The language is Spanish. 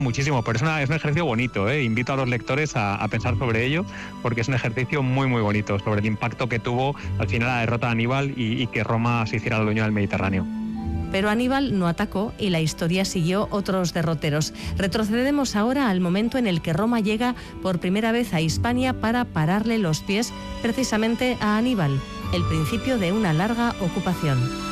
Muchísimo, pero es un ejercicio bonito, ¿eh? Invito a los lectores a pensar sobre ello, porque es un ejercicio muy, muy bonito, sobre el impacto que tuvo al final la derrota de Aníbal y que Roma se hiciera dueño del Mediterráneo. Pero Aníbal no atacó y la historia siguió otros derroteros. Retrocedemos ahora al momento en el que Roma llega por primera vez a Hispania para pararle los pies precisamente a Aníbal, el principio de una larga ocupación.